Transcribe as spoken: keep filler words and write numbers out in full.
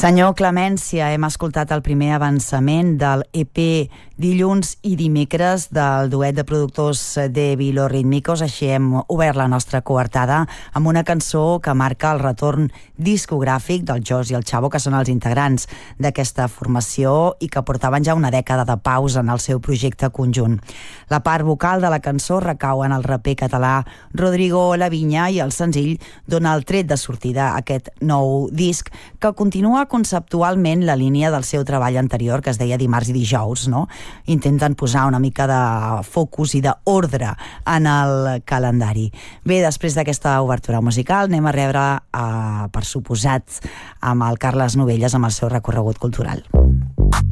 Senyor Clemència, hem escoltat el primer avançament del E P dilluns i dimecres del duet de productors de Los Rítmicos. Així hem obert la nostra coartada amb una cançó que marca el retorn discogràfic del Jos i el Chavo, que són els integrants d'aquesta formació i que portaven ja una dècada de pausa en el seu projecte conjunt. La part vocal de la cançó recau en el raper català Rodrigo Laviña i el senzill dona el tret de sortida a aquest nou disc que continua conceptualment la línia del seu treball anterior, que es deia Dimarts i Dijous, no? Intenten posar una mica de focus i d'ordre en el calendari. Bé, després d'aquesta obertura musical anem a rebre, eh, per suposat, amb el Carles Novelles amb el seu recorregut cultural.